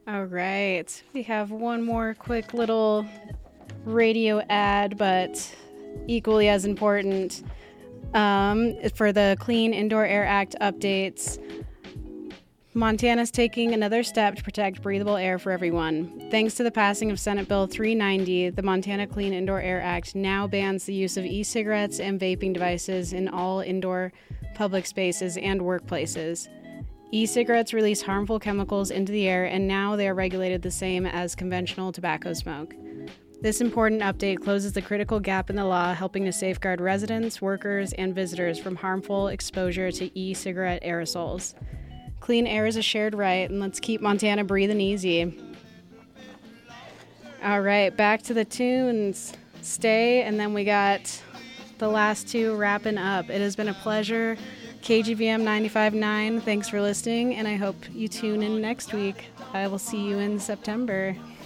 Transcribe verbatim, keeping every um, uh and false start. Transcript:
All right. We have one more quick little radio ad, but equally as important. Um, for the Clean Indoor Air Act updates, Montana's taking another step to protect breathable air for everyone. Thanks to the passing of Senate Bill three ninety, the Montana Clean Indoor Air Act now bans the use of e-cigarettes and vaping devices in all indoor public spaces and workplaces. E-cigarettes release harmful chemicals into the air, and now they are regulated the same as conventional tobacco smoke. This important update closes the critical gap in the law, helping to safeguard residents, workers, and visitors from harmful exposure to e-cigarette aerosols. Clean air is a shared right, and let's keep Montana breathing easy. All right, back to the tunes. Stay, and then we got the last two wrapping up. It has been a pleasure. K G V M ninety-five point nine, thanks for listening, and I hope you tune in next week. I will see you in September.